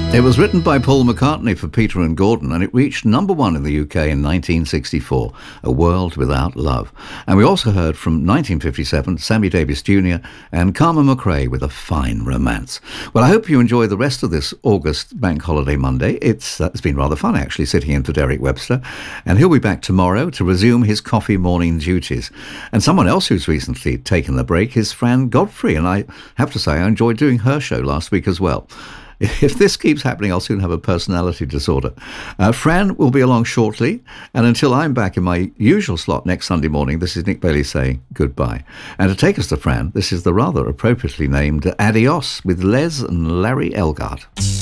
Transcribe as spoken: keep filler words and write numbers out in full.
It was written by Paul McCartney for Peter and Gordon, and it reached number one in the U K in nineteen sixty-four, A World Without Love. And we also heard from nineteen fifty-seven, Sammy Davis Junior and Carmen McRae with A Fine Romance. Well, I hope you enjoy the rest of this August Bank Holiday Monday. It's, uh, it's been rather fun, actually, sitting in for Derek Webster. And he'll be back tomorrow to resume his coffee morning duties. And someone else who's recently taken the break is Fran Godfrey, and I have to say I enjoyed doing her show last week as well. If this keeps happening, I'll soon have a personality disorder. Uh, Fran will be along shortly, and until I'm back in my usual slot next Sunday morning, this is Nick Bailey saying goodbye. And to take us to Fran, this is the rather appropriately named Adios with Les and Larry Elgart.